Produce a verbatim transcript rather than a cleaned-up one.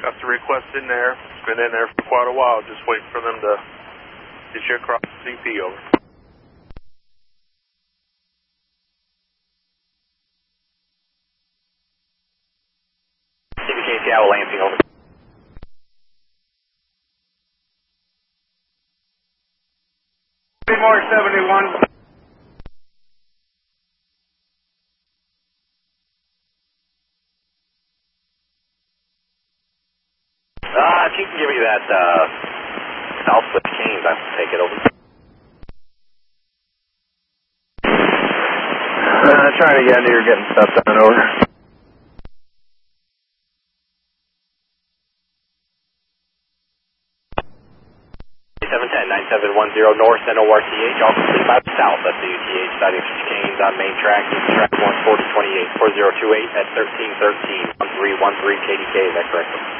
Got the request in there. It's been in there for quite a while. Just waiting for them to get you across the C P over. C B K Seattle Lansing over. More seventy-one. Uh, if you can give me that, uh, Southwest Canes, I can take it over. Uh, trying to get into here, getting stuff done, over. seven ten, nine seven one zero North, N O R T H, all complete by the south at the U T H, sighting switch Canes on main track, track one forty twenty-eight, four zero two eight at thirteen thirteen, one three one three K D K, is that correct?